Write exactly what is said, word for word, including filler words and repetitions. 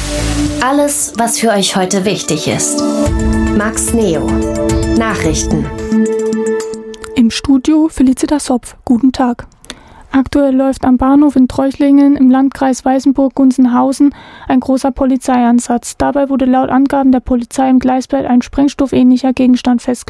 Alles, was für euch heute wichtig ist. Max Neo. Nachrichten. Im Studio Felicitas Sopf. Guten Tag. Aktuell läuft am Bahnhof in Treuchlingen im Landkreis Weißenburg-Gunzenhausen ein großer Polizeieinsatz. Dabei wurde laut Angaben der Polizei im Gleisbett ein sprengstoffähnlicher Gegenstand festgestellt.